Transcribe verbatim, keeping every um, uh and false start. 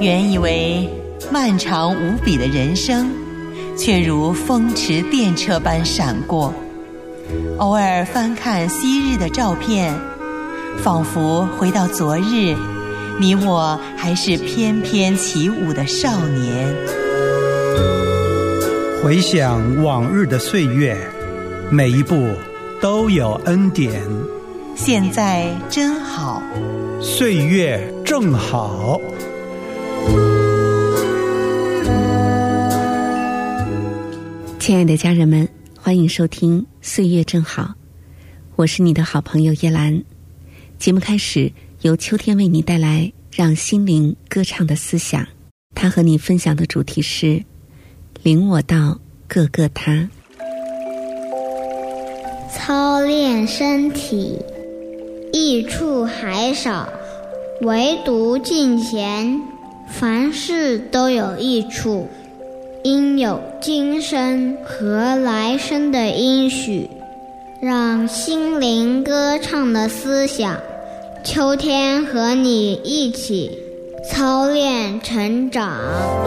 原以为漫长无比的人生，却如风驰电掣般闪过。偶尔翻看昔日的照片，仿佛回到昨日，你我还是翩翩起舞的少年。 回想往日的岁月，每一步都有恩典。 现在真好， 岁月正好。 亲爱的家人们，欢迎收听《岁月正好》，我是你的好朋友叶兰。节目开始，由秋天为你带来让心灵歌唱的思想。他和你分享的主题是领我到各个他。 操练身体，益处还少，唯独敬虔，凡事都有益处，应有今生和来生的应许，让心灵歌唱的思想，秋天和你一起操练成长。